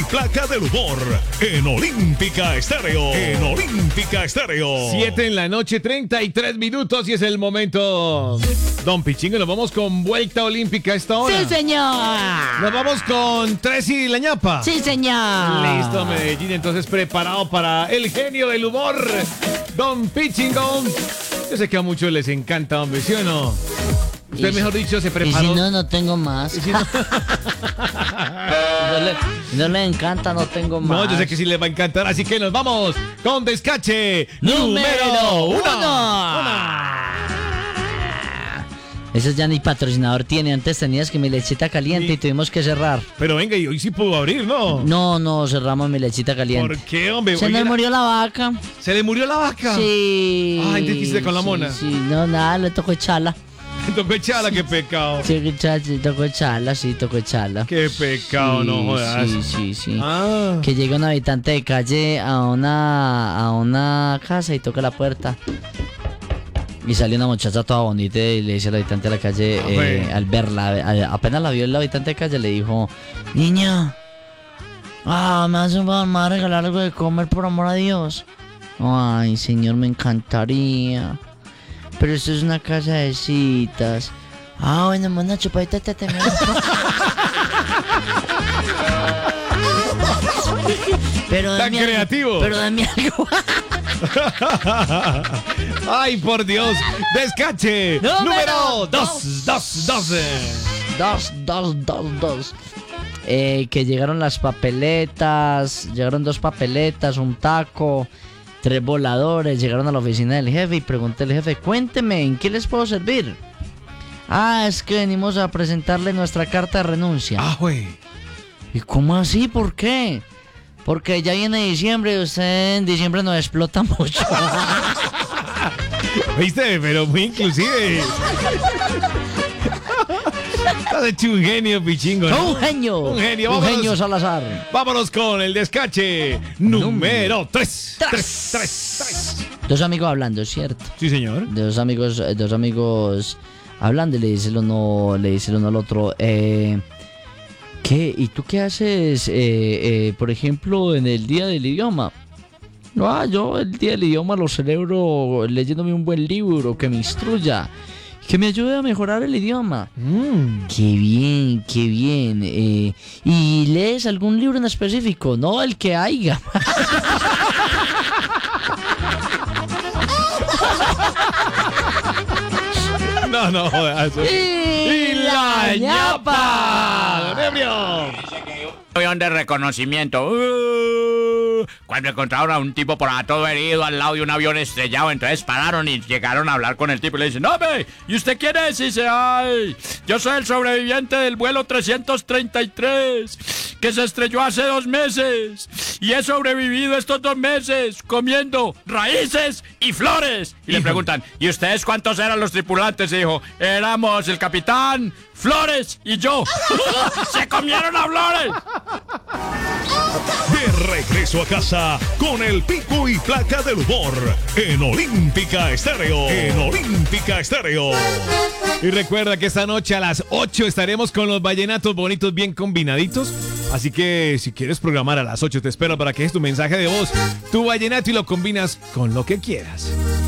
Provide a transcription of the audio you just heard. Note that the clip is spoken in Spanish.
y placa del humor en Olímpica Estéreo. En Olímpica Estéreo. 7 en la noche, 33 minutos y es el momento. Don Pichingo, nos vamos con vuelta olímpica a esta hora. ¡Sí, señor! Nos vamos con Tracy la ñapa. ¡Sí, señor! Listo, Medellín, entonces preparado para el genio del humor, Don Pichingo. Yo sé que a muchos les encanta, hombre, ¿sí o no? Usted, mejor dicho, se preparó. Y si no, no tengo más. ¿Y si no? No le encanta, no tengo más. No, yo sé que sí les va a encantar, así que nos vamos con Descache número 1. Eso ya ni patrocinador tiene. Antes tenías que Mi Lechita Caliente Sí. y tuvimos que cerrar. Pero venga, y hoy sí pudo abrir, ¿no? No, cerramos Mi Lechita Caliente. ¿Por qué, hombre? Se Oye, nos murió la vaca. ¿Se le murió la vaca? Sí. Ay, ¿te quisiste con la mona? Sí, no, nada, le tocó echarla. Tocó echarla, qué pecado. Sí, tocó echarla, sí, tocó echarla. Qué pecado, Sí, no jodas. Sí. Ah. Que llega un habitante de calle a una casa y toca la puerta. Y sale una muchacha toda bonita y le dice al habitante de la calle, Bueno. al verla, apenas la vio el habitante de calle, le dijo: niña, me hace un favor, me va a regalar algo de comer por amor a Dios. Ay, señor, me encantaría. Pero esto es una casa de citas. Bueno, una chupadita te termino. Pero Tan creativo. Pero dame algo. Ay, por Dios. Descache número 2. 2. Que llegaron las papeletas. Llegaron 2 papeletas, un taco, 3 voladores. Llegaron a la oficina del jefe y pregunté al jefe: cuénteme, ¿en qué les puedo servir? Es que venimos a presentarle nuestra carta de renuncia. Güey. ¿Y cómo así? ¿Por qué? Porque ya viene diciembre y usted en diciembre nos explota mucho. ¿Viste? Pero muy inclusive. Estás hecho un genio, Pichingo, ¿no? Un genio. Un genio, Un vámonos. genio Salazar. Vámonos con el descache número 3. 3. 2 amigos hablando, ¿cierto? Sí, señor. Dos amigos hablando y le dice el uno al otro: ¿qué? ¿Y tú qué haces, por ejemplo, en el día del idioma? Yo el día del idioma lo celebro leyéndome un buen libro que me instruya, que me ayude a mejorar el idioma. Qué bien. ¿Y lees algún libro en específico? No, el que haya. No, jodas. ¡Y la ñapa! ¡Don Ebrio! Avión de reconocimiento. Cuando encontraron a un tipo por allá todo herido al lado de un avión estrellado, entonces pararon y llegaron a hablar con el tipo y le dicen: no, ve, ¿y usted quién es? Y dice: ay, yo soy el sobreviviente del vuelo 333 que se estrelló hace 2 meses y he sobrevivido estos 2 meses comiendo raíces y flores. Y le preguntan: ¿y ustedes cuántos eran los tripulantes? Y dijo: éramos el capitán, Flores y yo. ¡Se comieron a Flores! De regreso a casa con el pico y placa del humor en Olímpica Estéreo. En Olímpica Estéreo. Y recuerda que esta noche a las 8 estaremos con los vallenatos bonitos bien combinaditos. Así que si quieres programar a las 8 te espero para que des tu mensaje de voz, tu vallenato y lo combinas con lo que quieras.